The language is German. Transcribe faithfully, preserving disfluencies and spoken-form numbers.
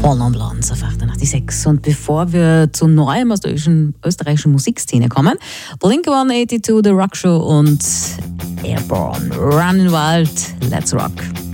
Paul Blanc auf achtundsechzig. Und bevor wir zu Neuem aus der österreichischen Musikszene kommen, Blink one eighty-two, The Rock Show und Airborne, Running Wild, Let's Rock.